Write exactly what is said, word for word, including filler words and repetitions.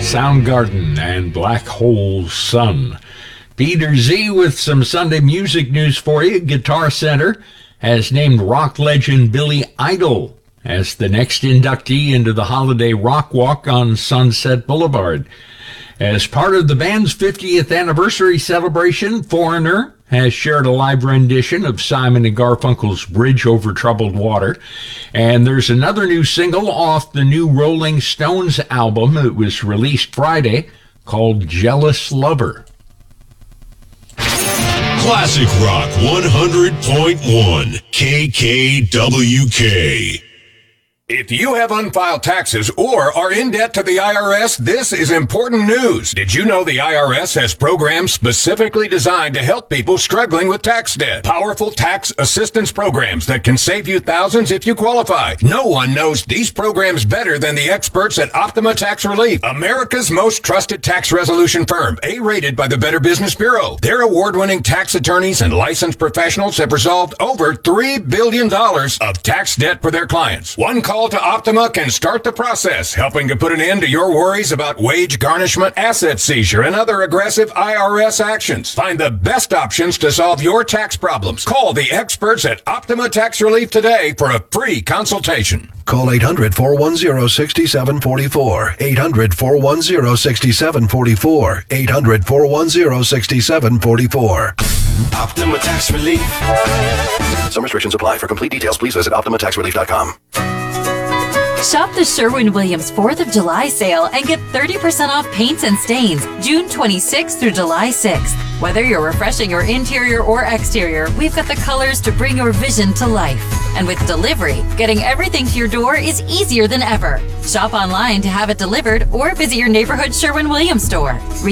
Soundgarden and Black Hole Sun. Peter Z with some Sunday music news for you. Guitar Center has named rock legend Billy Idol as the next inductee into the Holiday Rock Walk on Sunset Boulevard. As part of the band's fiftieth anniversary celebration, Foreigner has shared a live rendition of Simon and Garfunkel's Bridge Over Troubled Water. And there's another new single off the new Rolling Stones album that was released Friday called Jealous Lover. Classic Rock one hundred point one K K W K. If you have unfiled taxes or are in debt to the I R S, this is important news. Did you know the I R S has programs specifically designed to help people struggling with tax debt? Powerful tax assistance programs that can save you thousands if you qualify. No one knows these programs better than the experts at Optima Tax Relief, America's most trusted tax resolution firm, A-rated by the Better Business Bureau. Their award-winning tax attorneys and licensed professionals have resolved over three billion dollars of tax debt for their clients. One call to Optima can start the process, helping to put an end to your worries about wage garnishment, asset seizure, and other aggressive I R S actions. Find the best options to solve your tax problems. Call the experts at Optima Tax Relief today for a free consultation. Call eight hundred, four one zero, six seven four four. eight hundred, four one zero, six seven four four. eight hundred, four one zero, six seven four four. Optima Tax Relief. Some restrictions apply. For complete details, please visit optima tax relief dot com. Shop the Sherwin-Williams fourth of July sale and get thirty percent off paints and stains June twenty-sixth through July sixth. Whether you're refreshing your interior or exterior, we've got the colors to bring your vision to life. And with delivery, getting everything to your door is easier than ever. Shop online to have it delivered or visit your neighborhood Sherwin-Williams store.